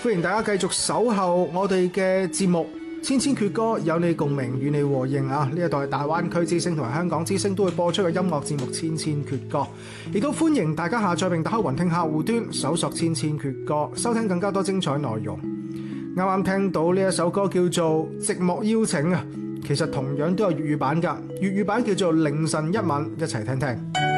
歡迎大家繼續守候我哋嘅節目千千闕歌，有你共鳴，與你和應啊！呢一代大灣區之聲同埋香港之聲都會播出嘅音樂節目千千闕歌，亦都歡迎大家下載並打開雲聽客戶端，搜索千千闕歌，收聽更加多精彩內容。啱啱聽到呢一首歌叫做《寂寞邀請》啊，其實同樣都有粵語版㗎，粵語版叫做《凌晨一吻》，一齊聽聽。